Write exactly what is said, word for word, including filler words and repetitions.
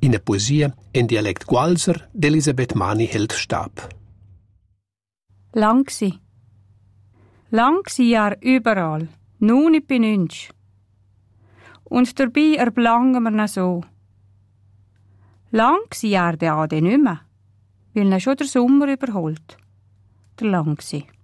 In der Poesie in Dialekt Gualser d'Elisabeth Mani hält Stab. Lang gsi. Lang gsi Jahr überall, nur nicht bei nünsch. Und dabei erblangen wir na so. Lang gsi Jahr de Ade nimmer, weil na schon der Sommer überholt. Der lang gsi.